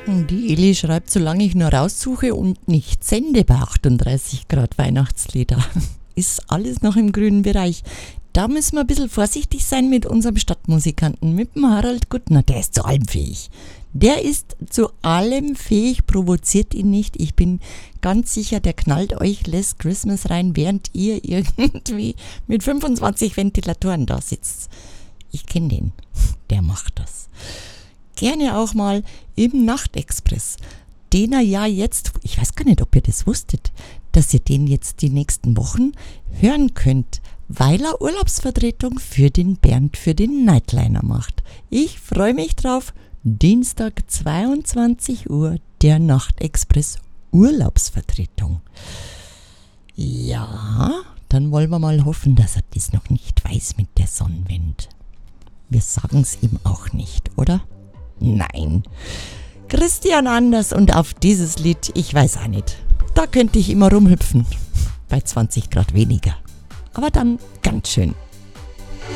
Die Eli schreibt, solange ich nur raussuche und nicht sende bei 38 Grad Weihnachtslieder, ist alles noch im grünen Bereich. Da müssen wir ein bisschen vorsichtig sein mit unserem Stadtmusikanten, mit dem Harald Guttner. Der ist zu allem fähig. Der ist zu allem fähig, provoziert ihn nicht. Ich bin ganz sicher, der knallt euch Last Christmas rein, während ihr irgendwie mit 25 Ventilatoren da sitzt. Ich kenne den. Der macht das. Gerne auch mal im Nachtexpress, den er ja jetzt, ich weiß gar nicht, ob ihr das wusstet, dass ihr den jetzt die nächsten Wochen hören könnt, weil er Urlaubsvertretung für den Bernd für den Nightliner macht. Ich freue mich drauf. Dienstag 22 Uhr, der Nachtexpress Urlaubsvertretung. Ja, dann wollen wir mal hoffen, dass er das noch nicht weiß mit der Sonnenwende. Wir sagen es ihm auch nicht, oder? Nein. Christian Anders und auf dieses Lied, ich weiß auch nicht. Da könnte ich immer rumhüpfen. Bei 20 Grad weniger. Aber dann ganz schön.